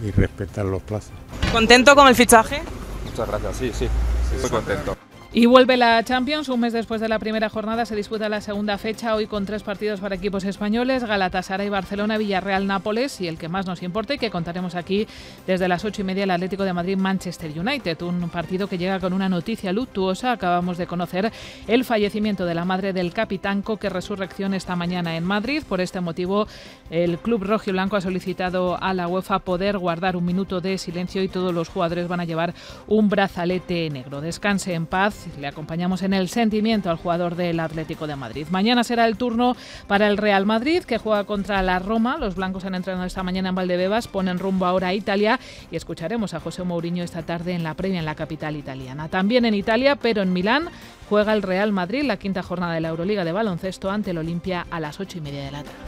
y respetar los plazos. ¿Contento con el fichaje? Muchas gracias, sí, estoy contento. Y vuelve la Champions, un mes después de la primera jornada se disputa la segunda fecha, hoy con 3 partidos para equipos españoles, Galatasaray, Barcelona, Villarreal, Nápoles y el que más nos importa y que contaremos aquí desde las 8:30, el Atlético de Madrid, Manchester United, un partido que llega con una noticia luctuosa. Acabamos de conocer el fallecimiento de la madre del capitán Coque Resurrección esta mañana en Madrid. Por este motivo, el club rojiblanco ha solicitado a la UEFA poder guardar un minuto de silencio y todos los jugadores van a llevar un brazalete negro. Descanse en paz. Le acompañamos en el sentimiento al jugador del Atlético de Madrid. Mañana será el turno para el Real Madrid, que juega contra la Roma. Los blancos han entrenado esta mañana en Valdebebas, ponen rumbo ahora a Italia y escucharemos a José Mourinho esta tarde en la previa en la capital italiana. También en Italia, pero en Milán, juega el Real Madrid, la quinta jornada de la Euroliga de baloncesto ante el Olimpia a las 8:30 de la tarde.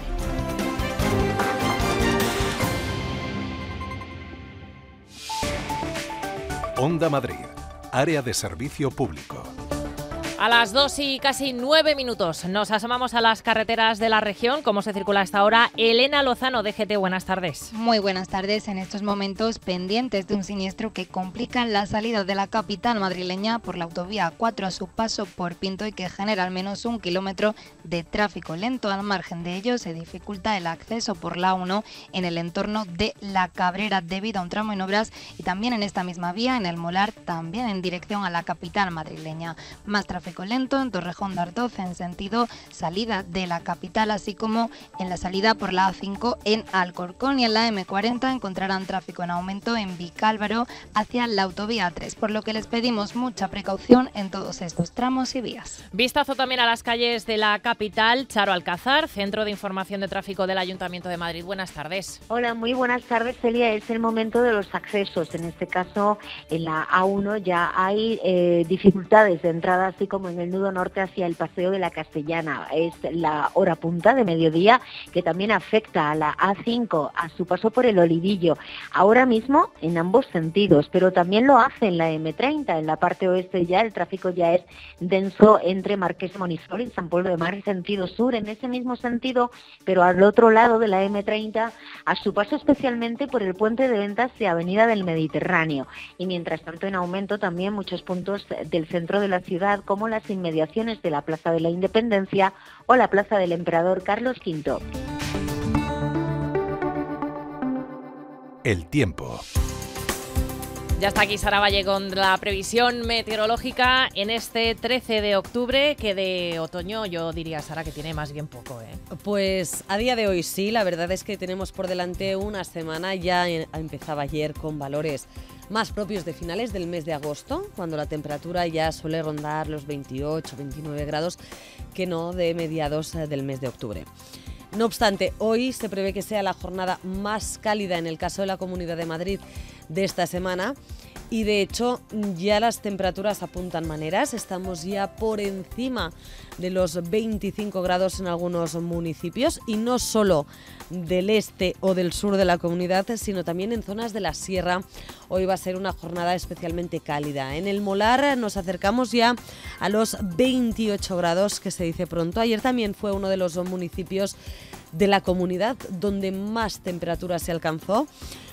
Onda Madrid, área de servicio público. A las 2 y casi 9 minutos nos asomamos a las carreteras de la región. ¿Cómo se circula a esta hora? Elena Lozano, DGT, buenas tardes. Muy buenas tardes. En estos momentos pendientes de un siniestro que complica la salida de la capital madrileña por la autovía A4 a su paso por Pinto y que genera al menos 1 kilómetro de tráfico lento. Al margen de ello, se dificulta el acceso por la 1 en el entorno de La Cabrera debido a un tramo en obras y también en esta misma vía, en el Molar, también en dirección a la capital madrileña. Más tráfico lento en Torrejón de Ardoz en sentido salida de la capital, así como en la salida por la A5 en Alcorcón, y en la M40 encontrarán tráfico en aumento en Vicálvaro hacia la autovía 3, por lo que les pedimos mucha precaución en todos estos tramos y vías. Vistazo también a las calles de la capital. Charo Alcázar, Centro de Información de Tráfico del Ayuntamiento de Madrid. Buenas tardes. Hola, muy buenas tardes, Celia. Es el momento de los accesos. En este caso, en la A1 ya hay dificultades de entrada, así como en el nudo norte hacia el Paseo de la Castellana. Es la hora punta de mediodía que también afecta a la A5 a su paso por el Olivillo. Ahora mismo en ambos sentidos, pero también lo hace en la M30. En la parte oeste ya el tráfico ya es denso entre Marqués de Montfort y San Pablo de Mar en sentido sur. En ese mismo sentido, pero al otro lado de la M30, a su paso especialmente por el puente de ventas de Avenida del Mediterráneo. Y mientras tanto en aumento también muchos puntos del centro de la ciudad, como las inmediaciones de la Plaza de la Independencia o la Plaza del Emperador Carlos V. El tiempo. Ya está aquí Sara Valle con la previsión meteorológica en este 13 de octubre, que de otoño yo diría, Sara, que tiene más bien poco, ¿eh? Pues a día de hoy sí, la verdad es que tenemos por delante una semana, ya empezaba ayer con valores más propios de finales del mes de agosto, cuando la temperatura ya suele rondar los 28, 29 grados, que no de mediados del mes de octubre. No obstante, hoy se prevé que sea la jornada más cálida en el caso de la Comunidad de Madrid de esta semana y de hecho ya las temperaturas apuntan maneras. Estamos ya por encima de los 25 grados en algunos municipios y no solo del este o del sur de la comunidad, sino también en zonas de la sierra. Hoy va a ser una jornada especialmente cálida. En el Molar nos acercamos ya a los 28 grados, que se dice pronto. Ayer también fue uno de los municipios de la comunidad donde más temperatura se alcanzó.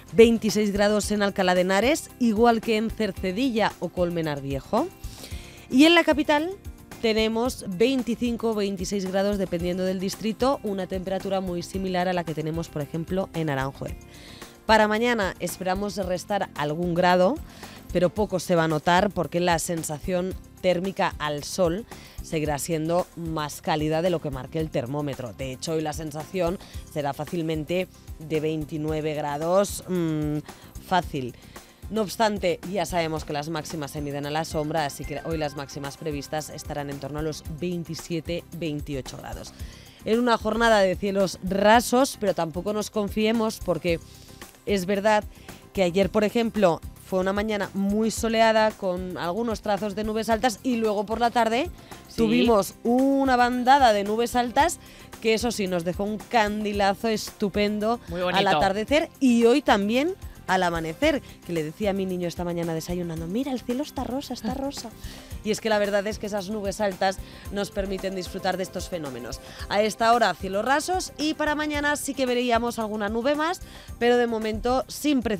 26 grados en Alcalá de Henares, igual que en Cercedilla o Colmenar Viejo. Y en la capital tenemos 25 o 26 grados dependiendo del distrito, una temperatura muy similar a la que tenemos, por ejemplo, en Aranjuez. Para mañana esperamos restar algún grado, pero poco se va a notar porque la sensación térmica al sol seguirá siendo más cálida de lo que marque el termómetro. De hecho, hoy la sensación será fácilmente de 29 grados, fácil. No obstante, ya sabemos que las máximas se miden a la sombra, así que hoy las máximas previstas estarán en torno a los 27-28 grados. En una jornada de cielos rasos, pero tampoco nos confiemos porque es verdad que ayer, por ejemplo, fue una mañana muy soleada con algunos trazos de nubes altas y luego por la tarde tuvimos una bandada de nubes altas que eso sí nos dejó un candilazo estupendo al atardecer y hoy también al amanecer, que le decía a mi niño esta mañana desayunando, mira, el cielo está rosa, está rosa. Y es que la verdad es que esas nubes altas nos permiten disfrutar de estos fenómenos. A esta hora cielos rasos y para mañana sí que veríamos alguna nube más, pero de momento sin precipitaciones.